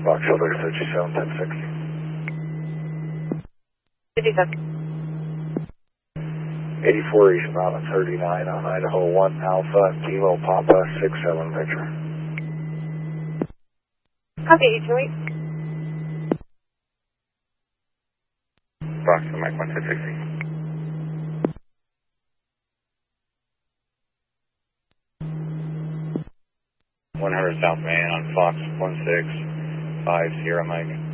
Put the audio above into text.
Fox Shoulder 37 1060. 84 eastbound at 39 on Idaho 1 Alpha Kilo Papa 67 Victor. Copy 828. Fox to Mike 1660. 100 South Main on Fox 1650 Mike.